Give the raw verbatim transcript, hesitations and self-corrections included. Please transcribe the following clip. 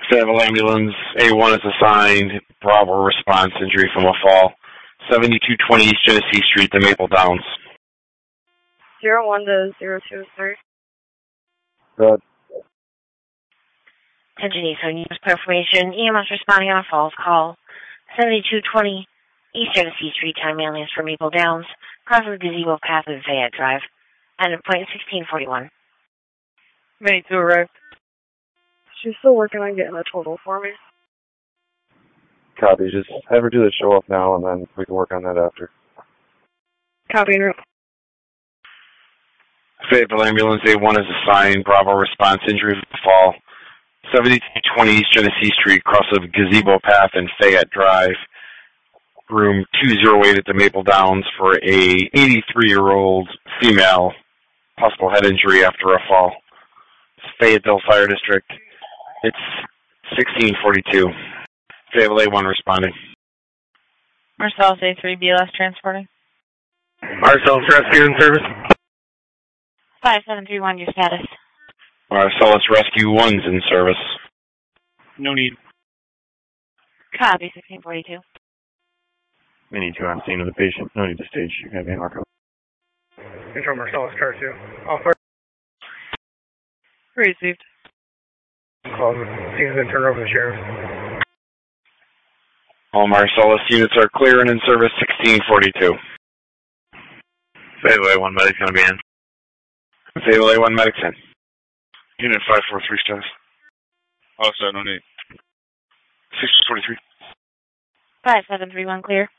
Fayetteville Ambulance, A one is assigned, Bravo response, injury from a fall. seventy-two twenty East Genesee Street, the Maple Downs. Zero one to zero two three. Good. Attention East News Corporation, E M S responding on a falls call. seventy-two twenty East Genesee Street, time aliens for Maple Downs, across the gazebo path of Fayette Drive. End of point sixteen forty-one. Ready to arrive. She's still working on getting a total for me. Copy. Just have her do the show up now, and then we can work on that after. Copy en route. Fayetteville Ambulance, A one is assigned, Bravo response, injury from a fall. seventy-two twenty East Genesee Street, across the gazebo path and Fayette Drive. Room two oh eight at the Maple Downs for a eighty-three-year-old female, possible head injury after a fall. It's Fayetteville Fire District. It's sixteen forty-two. Fayetteville A one responding. Marcellus A three B L S transporting. Marcellus Rescue in service. five seven three one, your status. Marcellus Rescue one's in service. No need. Copy, sixteen forty-two. Mini two on scene of the patient. No need to stage. You have an Marco. Control Marcellus, car two. All fire. Received. Calls. Scene's been turned over to the sheriff. All Marcellus units are clear and in service, sixteen forty-two. Fayetteville A one medic's going to be in. Fayetteville A one medic's in. Unit five four three status. Oh, sorry, no need. six forty-three. five seven three one, clear.